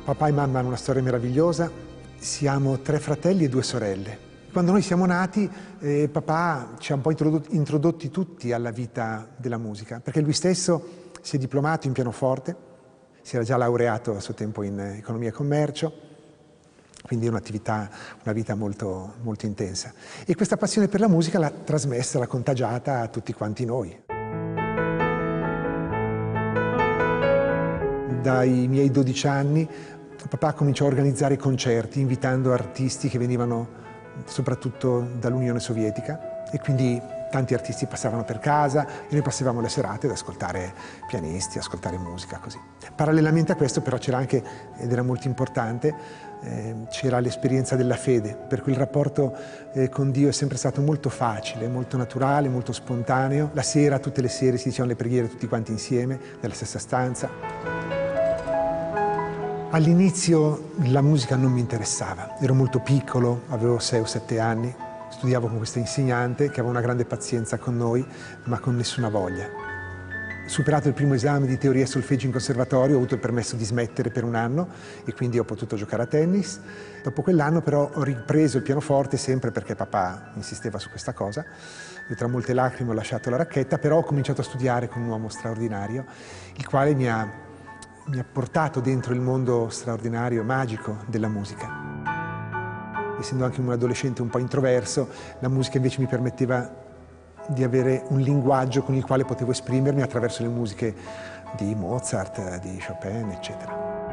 Papà e mamma hanno una storia meravigliosa, siamo 3 fratelli e 2 sorelle. Quando noi siamo nati, papà ci ha un po' introdotti tutti alla vita della musica, perché lui stesso si è diplomato in pianoforte, si era già laureato a suo tempo in economia e commercio, quindi è una vita molto, molto intensa. E questa passione per la musica l'ha trasmessa, l'ha contagiata a tutti quanti noi. Dai miei 12 anni papà cominciò a organizzare concerti invitando artisti che venivano soprattutto dall'Unione Sovietica e quindi tanti artisti passavano per casa e noi passavamo le serate ad ascoltare pianisti, ascoltare musica, così. Parallelamente a questo però c'era anche, ed era molto importante, c'era l'esperienza della fede, per cui il rapporto con Dio è sempre stato molto facile, molto naturale, molto spontaneo. La sera, tutte le sere si dicevano le preghiere tutti quanti insieme, nella stessa stanza. All'inizio la musica non mi interessava, ero molto piccolo, avevo 6 o 7 anni, studiavo con questa insegnante che aveva una grande pazienza con noi, ma con nessuna voglia. Superato il primo esame di teoria e solfeggio in conservatorio, ho avuto il permesso di smettere per 1 anno e quindi ho potuto giocare a tennis. Dopo quell'anno però ho ripreso il pianoforte sempre perché papà insisteva su questa cosa. Io tra molte lacrime ho lasciato la racchetta, però ho cominciato a studiare con un uomo straordinario, il quale mi ha portato dentro il mondo straordinario, magico della musica. Essendo anche un adolescente un po' introverso, la musica invece mi permetteva di avere un linguaggio con il quale potevo esprimermi attraverso le musiche di Mozart, di Chopin, eccetera.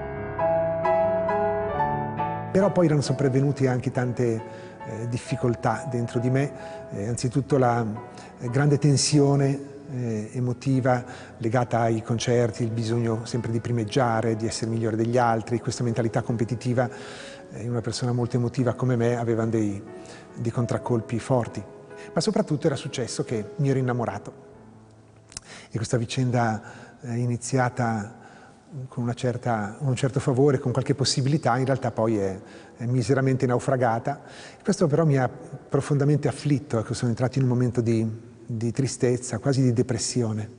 Però poi erano sopravvenute anche tante difficoltà dentro di me, anzitutto la grande tensione emotiva legata ai concerti, il bisogno sempre di primeggiare, di essere migliore degli altri, questa mentalità competitiva in una persona molto emotiva come me aveva dei contraccolpi forti. Ma soprattutto era successo che mi ero innamorato e questa vicenda iniziata con un certo favore, con qualche possibilità, in realtà poi è miseramente naufragata. Questo però mi ha profondamente afflitto, ecco, sono entrato in un momento di tristezza, quasi di depressione.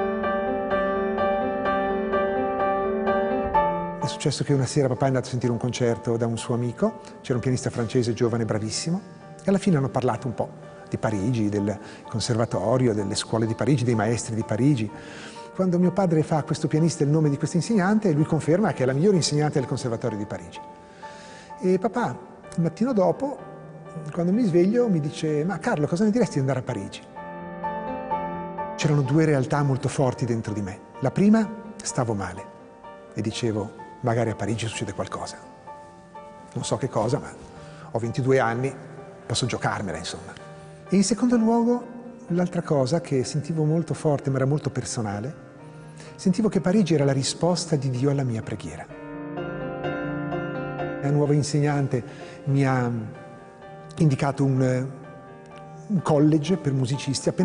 È successo che una sera papà è andato a sentire un concerto da un suo amico, c'era un pianista francese giovane, bravissimo, e alla fine hanno parlato un po' di Parigi, del conservatorio, delle scuole di Parigi, dei maestri di Parigi. Quando mio padre fa a questo pianista il nome di questo insegnante, lui conferma che è la migliore insegnante del conservatorio di Parigi. E papà, il mattino dopo, quando mi sveglio, mi dice: ma Carlo, cosa ne diresti di andare a Parigi? C'erano 2 realtà molto forti dentro di me. La prima, stavo male e dicevo: magari a Parigi succede qualcosa. Non so che cosa, ma ho 22 anni, posso giocarmela, insomma. E in secondo luogo, l'altra cosa che sentivo molto forte, ma era molto personale, sentivo che Parigi era la risposta di Dio alla mia preghiera. La nuova insegnante mi ha indicato un college per musicisti.